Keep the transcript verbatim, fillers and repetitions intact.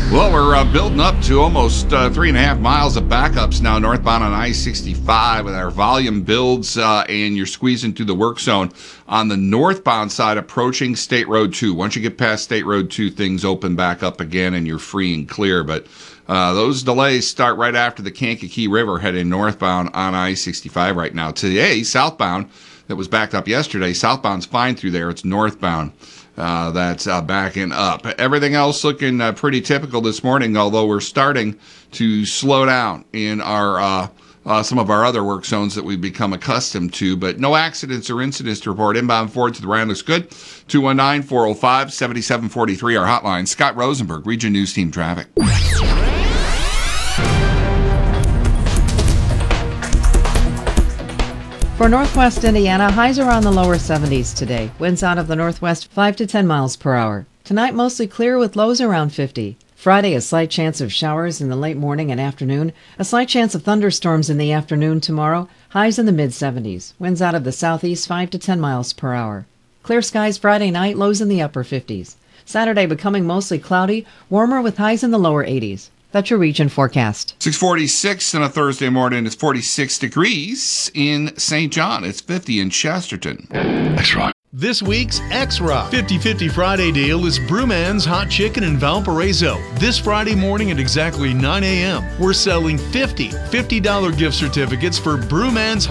Well, we're uh, building up to almost uh, three and a half miles of backups now northbound on I sixty-five with our volume builds, uh, and you're squeezing through the work zone on the northbound side approaching State Road two. Once you get past State Road two, things open back up again and you're free and clear. But uh, those delays start right after the Kankakee River heading northbound on I sixty-five right now. Today, southbound, that was backed up yesterday, southbound's fine through there. It's northbound. Uh, that's uh, backing up. Everything else looking uh, pretty typical this morning, although we're starting to slow down in our uh, uh, some of our other work zones that we've become accustomed to. But no accidents or incidents to report. Inbound Ford to the Rand looks good. two one nine, four oh five, seven seven four three, our hotline. Scott Rosenberg, Region News Team Traffic. For northwest Indiana, highs are on the lower seventies today. Winds out of the northwest five to ten miles per hour. Tonight, mostly clear with lows around fifty. Friday, a slight chance of showers in the late morning and afternoon. A slight chance of thunderstorms in the afternoon tomorrow. Highs in the mid-seventies. Winds out of the southeast five to ten miles per hour. Clear skies Friday night, lows in the upper fifties. Saturday becoming mostly cloudy, warmer with highs in the lower eighties. That's your region forecast. six forty-six on a Thursday morning. It's forty-six degrees in Saint John. It's fifty in Chesterton. That's right. This week's X-Rock fifty fifty Friday deal is Brewman's Hot Chicken in Valparaiso. This Friday morning at exactly nine a.m., we're selling fifty fifty dollars gift certificates for Brewman's